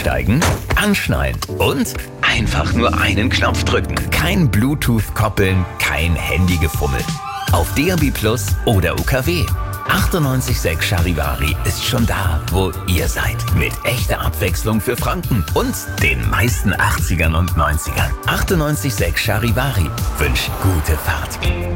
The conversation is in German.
Einsteigen, anschnallen und einfach nur einen Knopf drücken. Kein Bluetooth koppeln, kein Handygefummel. Auf DAB+ oder UKW. 98.6 Charivari ist schon da, wo ihr seid. Mit echter Abwechslung für Franken und den meisten 80ern und 90ern. 98.6 Charivari wünscht gute Fahrt.